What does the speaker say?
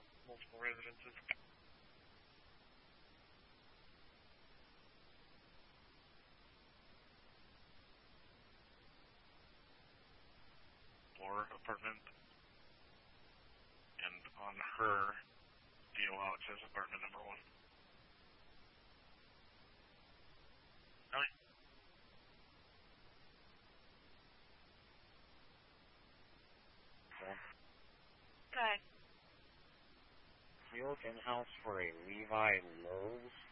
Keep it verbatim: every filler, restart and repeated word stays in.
multiple residences. Floor apartment. And on her D O L it says apartment number one. Okay. Okay. Field in-house for a Levi Lowe's.